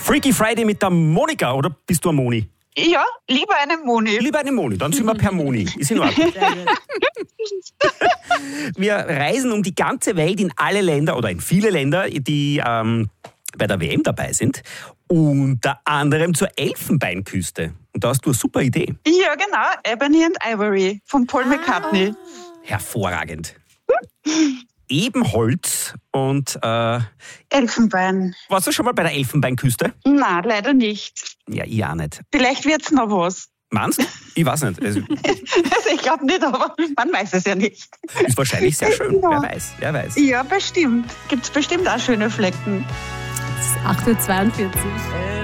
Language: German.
Freaky Friday mit der Monika, oder bist du eine Moni? Ja, lieber eine Moni. Lieber eine Moni, dann sind wir per Moni. Ist in Ordnung. Wir reisen um die ganze Welt in alle Länder oder in viele Länder, die bei der WM dabei sind. Unter anderem zur Elfenbeinküste. Und da hast du eine super Idee. Ja, genau. Ebony and Ivory von Paul McCartney. Hervorragend. Ebenholz und Elfenbein. warst du schon mal bei der Elfenbeinküste? Nein, leider nicht. Ja, ich auch nicht. Vielleicht wird's noch was. Meinst du? Ich weiß nicht. Also, Also ich glaube nicht, aber man weiß es ja nicht. ist wahrscheinlich sehr schön. Ja. Wer weiß. Ja, bestimmt. Gibt's bestimmt auch schöne Flecken. Es ist 8.42 Uhr.